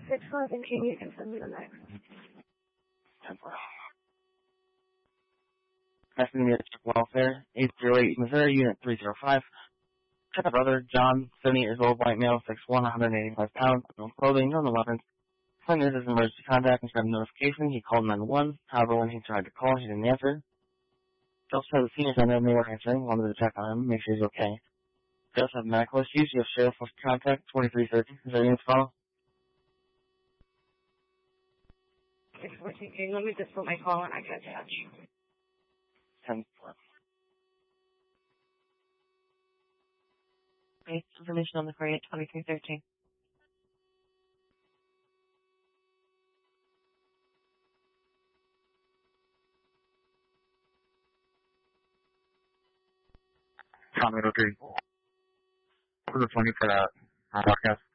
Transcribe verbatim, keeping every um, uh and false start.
six eleven, can you confirm the next? ten four. Asking me to check welfare, eight zero eight Missouri, Unit three zero five. Check a brother, John, seventy years old, white male, six one, one hundred eighty-five pounds, no clothing, no weapons. When this is emergency contact and got a notification, he called nine one one. However, when he tried to call, he didn't answer. He also has a senior center and they were answering, wanted to check on him, make sure he's okay. He also have medical issues. You have sheriff with contact, twenty-three thirty. Is there anything to follow? six fourteen, okay, let me just put my call and I can attach. ten four. Okay, information on the query at twenty-three thirteen. Tommy, okay. For the twenty for that uh, podcast.